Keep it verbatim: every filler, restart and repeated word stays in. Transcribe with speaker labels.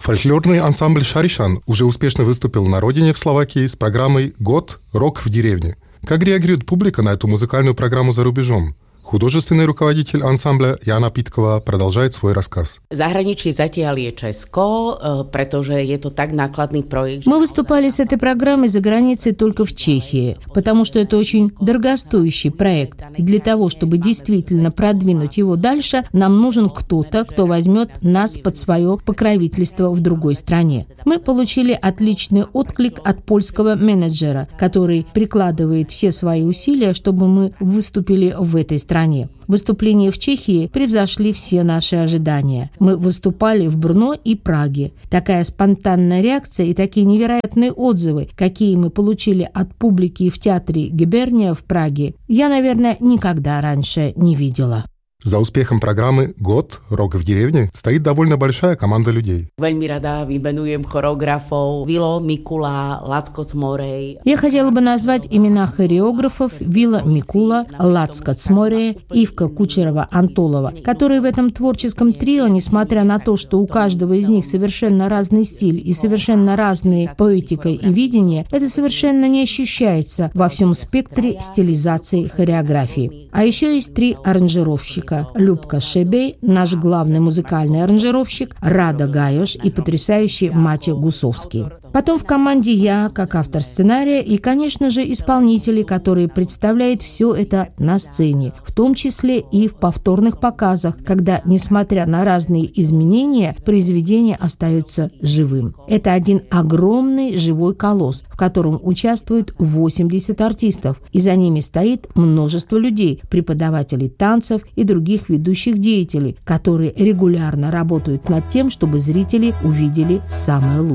Speaker 1: Фольклорный ансамбль «Шаришан» уже успешно выступил на родине в Словакии с программой «Год. Рок в деревне». Как реагирует публика на эту музыкальную программу за рубежом? Художественный руководитель ансамбля Jana Pitkova продолжает свой рассказ.
Speaker 2: Zahraničí zatiaľ je Česko, pretože je to tak nákladný проект.
Speaker 3: Мы выступали с этой программой за границей только в Чехии, потому что это очень дорогостоящий проект. И для того, чтобы действительно продвинуть его дальше, нам нужен кто-то, кто возьмет нас под свое покровительство в другой стране. Мы получили отличный отклик от польского менеджера, который прикладывает все свои усилия, чтобы мы выступили в этой стране. Выступления в Чехии превзошли все наши ожидания. Мы выступали в Брно и Праге. Такая спонтанная реакция и такие невероятные отзывы, какие мы получили от публики в театре Гиберния в Праге, я, наверное, никогда раньше не видела.
Speaker 1: За успехом программы «Год. Рок в деревне» стоит довольно большая команда людей.
Speaker 2: Veľmi rada vymenujem choreografov Vilo Mikula, Lacko Cmorej.
Speaker 3: Я хотела бы назвать имена хореографов Вила Микула, Лацко Цморей, Ивка Кучерова-Антолова, которые в этом творческом трио, несмотря на то, что у каждого из них совершенно разный стиль и совершенно разные поэтика и видение, это совершенно не ощущается во всем спектре стилизации хореографии. А еще есть три аранжировщика. Любка Шебей, наш главный музыкальный аранжировщик, Рада Гаёш и потрясающий Матя Гусовский. Потом в команде я, как автор сценария, и, конечно же, исполнители, которые представляют все это на сцене, в том числе и в повторных показах, когда, несмотря на разные изменения, произведение остается живым. Это один огромный живой колосс, в котором участвует восемьдесят артистов, и за ними стоит множество людей, преподавателей танцев и других ведущих деятелей, которые регулярно работают над тем, чтобы зрители увидели самое лучшее.